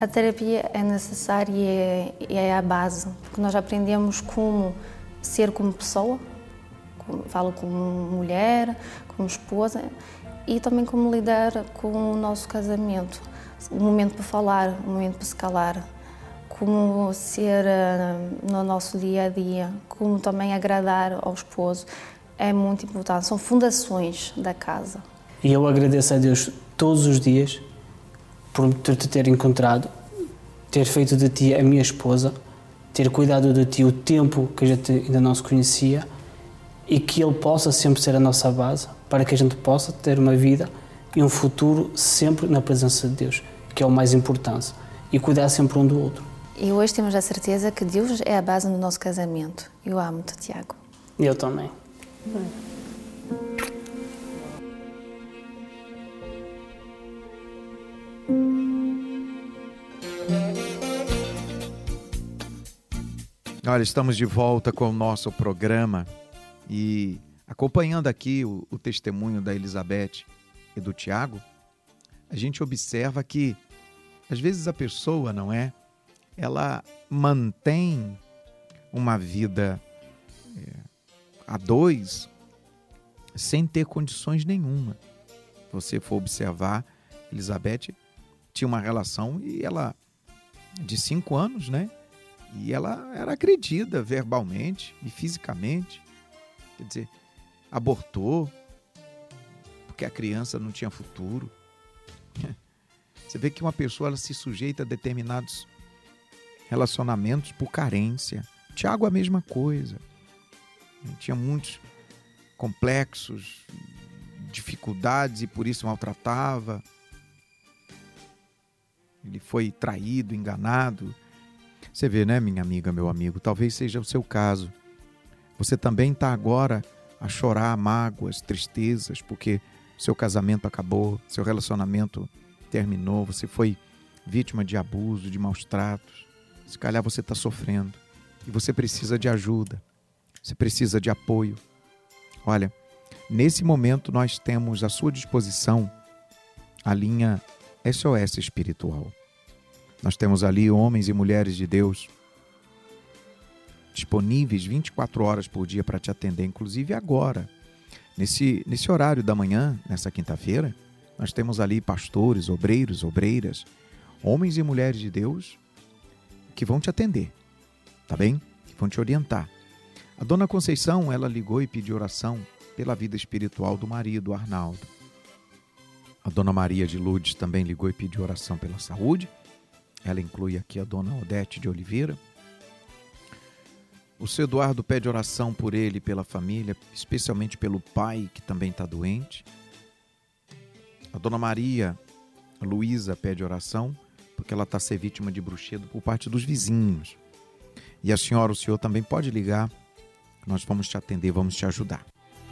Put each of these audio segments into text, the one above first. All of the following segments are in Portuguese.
A terapia é necessária e é a base, porque nós aprendemos como ser como pessoa, falo como mulher, como esposa, e também como lidar com o nosso casamento. Um momento para falar, um momento para se calar, como ser no nosso dia a dia, como também agradar ao esposo. É muito importante, são fundações da casa. E eu agradeço a Deus todos os dias por te ter encontrado, ter feito de ti a minha esposa, ter cuidado de ti o tempo que a gente ainda não se conhecia e que Ele possa sempre ser a nossa base para que a gente possa ter uma vida e um futuro sempre na presença de Deus, que é o mais importante, e cuidar sempre um do outro. E hoje temos a certeza que Deus é a base do nosso casamento. Eu amo-te, Tiago. Eu também. Olha, estamos de volta com o nosso programa e acompanhando aqui o testemunho da Elizabeth e do Tiago, a gente observa que às vezes a pessoa, não é? Ela mantém uma vida a dois sem ter condições nenhuma. Se você for observar, Elizabeth tinha uma relação e ela de 5 anos, né? E ela era agredida verbalmente e fisicamente. Quer dizer, abortou porque a criança não tinha futuro. Você vê que uma pessoa ela se sujeita a determinados relacionamentos por carência. Tiago, a mesma coisa. Ele tinha muitos complexos, dificuldades e por isso maltratava. Ele foi traído, enganado. Você vê, né, minha amiga, meu amigo? Talvez seja o seu caso. Você também está agora a chorar mágoas, tristezas, porque seu casamento acabou, seu relacionamento terminou, você foi vítima de abuso, de maus tratos. Se calhar você está sofrendo e você precisa de ajuda, você precisa de apoio. Olha, nesse momento nós temos à sua disposição a linha SOS Espiritual. Nós temos ali homens e mulheres de Deus disponíveis 24 horas por dia para te atender, inclusive agora. Nesse horário da manhã, nessa quinta-feira, nós temos ali pastores, obreiros, obreiras, homens e mulheres de Deus que vão te atender, tá bem? Que vão te orientar. A dona Conceição, ela ligou e pediu oração pela vida espiritual do marido, Arnaldo. A dona Maria de Lourdes também ligou e pediu oração pela saúde. Ela inclui aqui a dona Odete de Oliveira. O seu Eduardo pede oração por ele e pela família, especialmente pelo pai, que também está doente. A dona Maria Luísa pede oração, porque ela está a ser vítima de bruxedo por parte dos vizinhos. E a senhora, o senhor também pode ligar, nós vamos te atender, vamos te ajudar.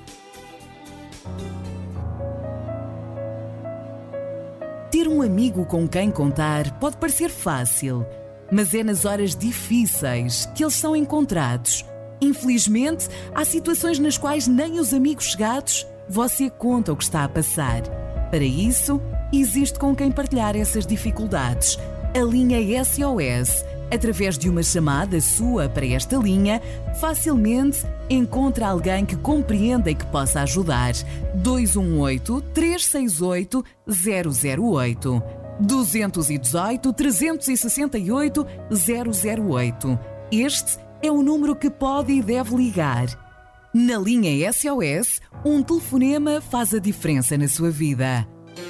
Ter um amigo com quem contar pode parecer fácil, mas é nas horas difíceis que eles são encontrados. Infelizmente, há situações nas quais nem os amigos chegados você conta o que está a passar. Para isso, existe com quem partilhar essas dificuldades. A linha SOS. Através de uma chamada sua para esta linha, facilmente encontra alguém que compreenda e que possa ajudar. 218-368-008. 218-368-008. Este é o número que pode e deve ligar. Na linha SOS, um telefonema faz a diferença na sua vida.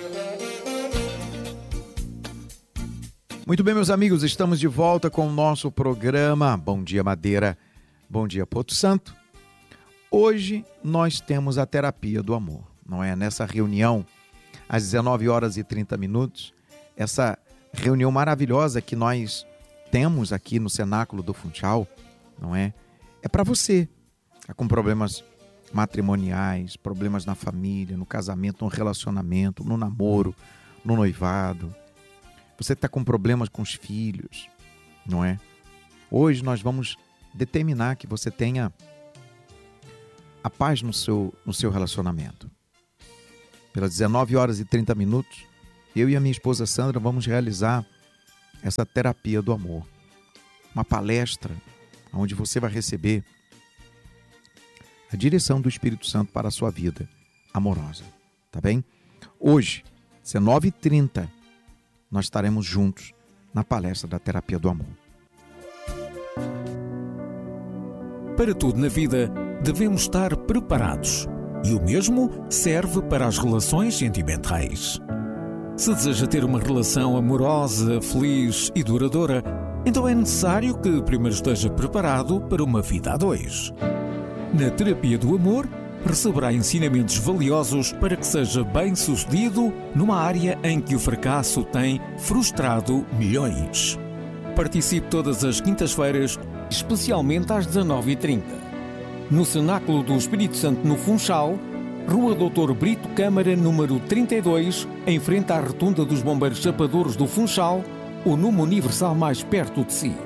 Muito bem, meus amigos, estamos de volta com o nosso programa Bom Dia Madeira, Bom Dia Porto Santo. Hoje nós temos a terapia do amor, não é? Nessa reunião, às 19h30, essa reunião maravilhosa que nós temos aqui no Cenáculo do Funchal, não é? É para você, tá com problemas matrimoniais, problemas na família, no casamento, no relacionamento, no namoro, no noivado. Você está com problemas com os filhos, não é? Hoje nós vamos determinar que você tenha a paz no seu relacionamento. Pelas 19h30, eu e a minha esposa Sandra vamos realizar essa terapia do amor. Uma palestra onde você vai receber a direção do Espírito Santo para a sua vida amorosa, tá bem? Hoje, 19h30, nós estaremos juntos na palestra da terapia do amor. Para tudo na vida, devemos estar preparados. E o mesmo serve para as relações sentimentais. Se deseja ter uma relação amorosa, feliz e duradoura, então é necessário que primeiro esteja preparado para uma vida a dois. Na terapia do amor, receberá ensinamentos valiosos para que seja bem-sucedido numa área em que o fracasso tem frustrado milhões. Participe todas as quintas-feiras, especialmente às 19h30. No Cenáculo do Espírito Santo, no Funchal, Rua Doutor Brito Câmara, número 32, em frente à Rotunda dos Bombeiros Chapadores do Funchal, ou numa Universal mais perto de si.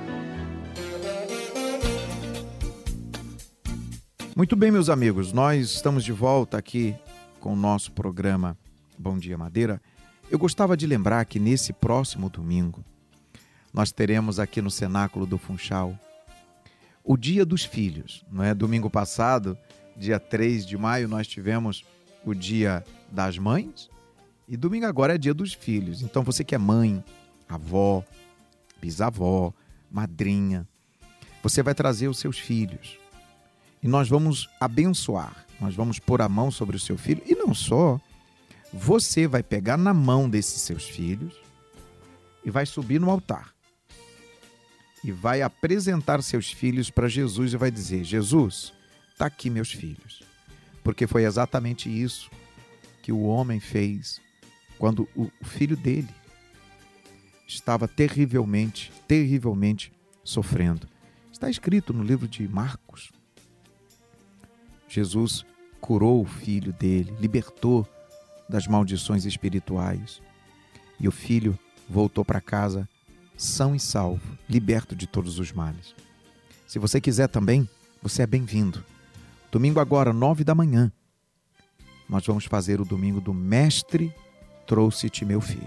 Muito bem, meus amigos, nós estamos de volta aqui com o nosso programa Bom Dia Madeira. Eu gostava de lembrar que nesse próximo domingo, nós teremos aqui no Cenáculo do Funchal o Dia dos Filhos, não é? Domingo passado, dia 3 de maio, nós tivemos o Dia das Mães e domingo agora é Dia dos Filhos. Então você que é mãe, avó, bisavó, madrinha, você vai trazer os seus filhos e nós vamos abençoar, nós vamos pôr a mão sobre o seu filho e não só, você vai pegar na mão desses seus filhos e vai subir no altar. E vai apresentar seus filhos para Jesus e vai dizer: Jesus, está aqui meus filhos. Porque foi exatamente isso que o homem fez quando o filho dele estava terrivelmente sofrendo. Está escrito no livro de Marcos. Jesus curou o filho dele, libertou das maldições espirituais. E o filho voltou para casa são e salvo, liberto de todos os males. Se você quiser também, você é bem-vindo. Domingo agora, 9h, nós vamos fazer o domingo do Mestre Trouxe-te meu filho.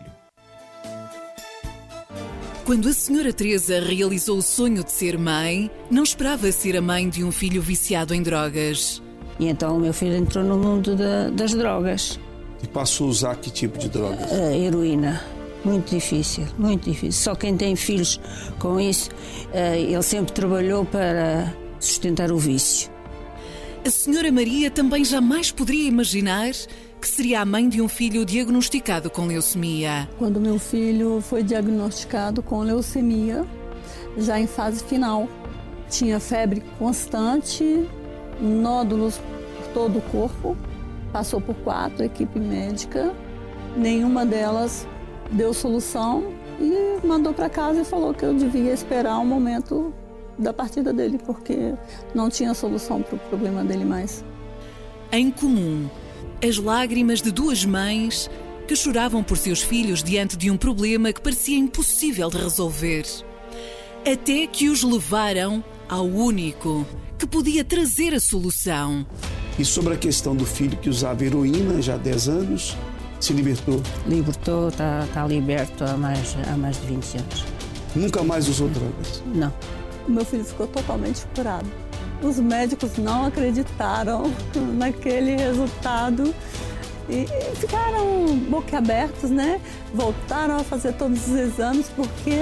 Quando a senhora Teresa realizou o sonho de ser mãe, não esperava ser a mãe de um filho viciado em drogas. E então o meu filho entrou no mundo das drogas. E passou a usar que tipo de drogas? A heroína. Muito difícil, muito difícil. Só quem tem filhos com isso, ele sempre trabalhou para sustentar o vício. A senhora Maria também jamais poderia imaginar que seria a mãe de um filho diagnosticado com leucemia. Quando meu filho foi diagnosticado com leucemia, já em fase final, tinha febre constante, nódulos por todo o corpo, passou por 4 equipes médicas, nenhuma delas deu solução e mandou para casa e falou que eu devia esperar o momento da partida dele, porque não tinha solução para o problema dele mais. Em comum, as lágrimas de duas mães que choravam por seus filhos diante de um problema que parecia impossível de resolver. Até que os levaram ao único que podia trazer a solução. E sobre a questão do filho que usava heroína já há 10 anos, se libertou? Libertou, está liberto há mais de 20 anos. Nunca mais usou drogas? Não. O meu filho ficou totalmente curado. Os médicos não acreditaram naquele resultado e ficaram boquiabertos, né? Voltaram a fazer todos os exames porque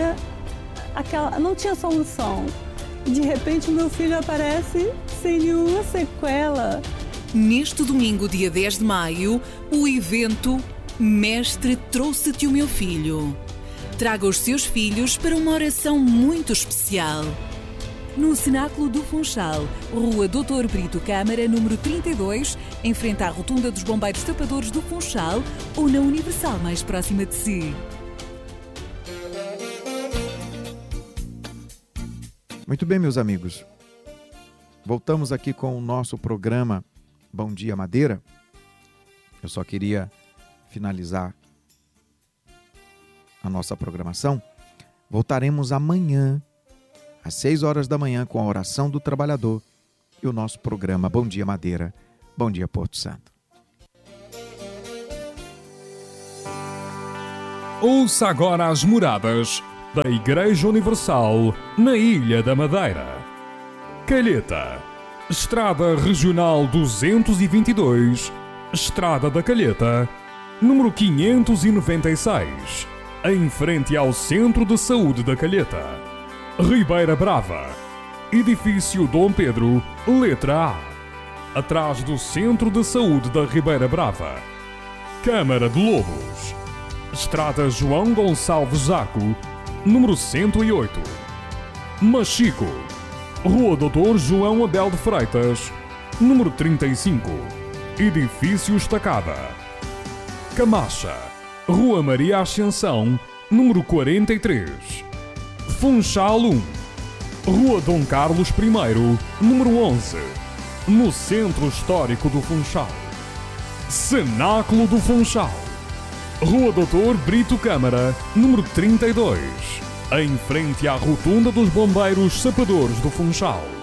não tinha solução. De repente, o meu filho aparece sem nenhuma sequela. Neste domingo, dia 10 de maio, o evento Mestre Trouxe-te o meu filho. Traga os seus filhos para uma oração muito especial. No Cenáculo do Funchal, Rua Doutor Brito Câmara, número 32, em frente à Rotunda dos Bombeiros Chapadores do Funchal ou na Universal mais próxima de si. Muito bem, meus amigos. Voltamos aqui com o nosso programa Bom Dia Madeira. Eu só queria finalizar a nossa programação. Voltaremos amanhã, às 6h, com a oração do trabalhador e o nosso programa Bom Dia Madeira, Bom Dia Porto Santo. Ouça agora as moradas da Igreja Universal na Ilha da Madeira. Calheta, Estrada Regional 222, Estrada da Calheta, número 596, em frente ao Centro de Saúde da Calheta. Ribeira Brava, Edifício Dom Pedro, letra A, atrás do Centro de Saúde da Ribeira Brava. Câmara de Lobos, Estrada João Gonçalves Zaco, número 108. Machico, Rua Doutor João Abel de Freitas, número 35, Edifício Estacada. Camacha, Rua Maria Ascensão, número 43. Funchal 1, Rua Dom Carlos I, número 11, no Centro Histórico do Funchal. Cenáculo do Funchal, Rua Doutor Brito Câmara, número 32, em frente à Rotunda dos Bombeiros Sapadores do Funchal.